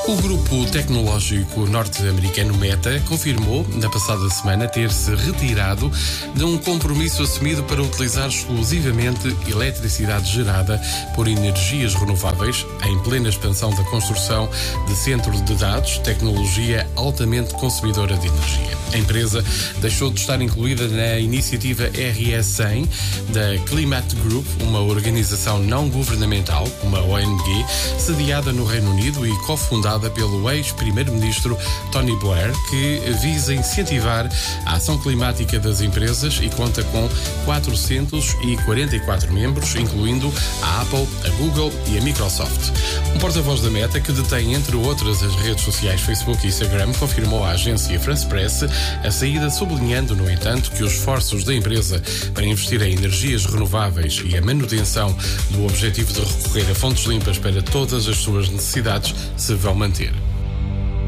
O grupo tecnológico norte-americano Meta confirmou, na passada semana, ter-se retirado de um compromisso assumido para utilizar exclusivamente eletricidade gerada por energias renováveis, em plena expansão da construção de centros de dados, tecnologia altamente consumidora de energia. A empresa deixou de estar incluída na iniciativa RS100 da Climate Group, uma organização não governamental, uma ONG, sediada no Reino Unido e cofundada pelo ex-primeiro-ministro Tony Blair, que visa incentivar a ação climática das empresas e conta com 444 membros, incluindo a Apple, a Google e a Microsoft. Um porta-voz da Meta, que detém, entre outras, as redes sociais Facebook e Instagram, confirmou à agência France Press a saída, sublinhando, no entanto, que os esforços da empresa para investir em energias renováveis e a manutenção do objetivo de recorrer a fontes limpas para todas as suas necessidades se vão manter.